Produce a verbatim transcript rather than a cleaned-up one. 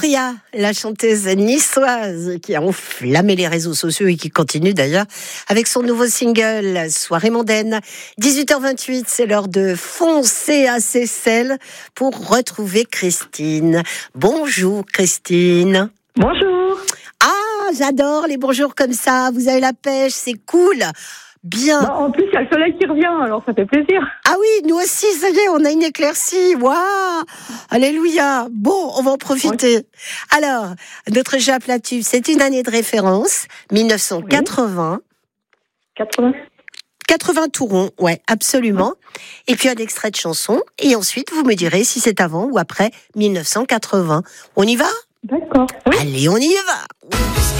Gloria, la chanteuse niçoise qui a enflammé les réseaux sociaux et qui continue d'ailleurs avec son nouveau single Soirée mondaine. dix-huit heures vingt-huit, c'est l'heure de foncer à Seyssel pour retrouver Christine. Bonjour Christine. Bonjour. Ah, j'adore les bonjours comme ça. Vous avez la pêche, c'est cool. Bien. Bah, en plus, il y a le soleil qui revient, alors ça fait plaisir. Ah oui, nous aussi, ça y est, on a une éclaircie. Waouh, alléluia. Bon, on va en profiter. Oui. Alors, notre Jappe la Tube, c'est une année de référence, dix-neuf cent quatre-vingts. Oui. quatre-vingts. quatre-vingts tout rond, ouais, absolument. Et puis un extrait de chanson. Et ensuite, vous me direz si c'est avant ou après dix-neuf cent quatre-vingts. On y va ? D'accord. Oui. Allez, on y va.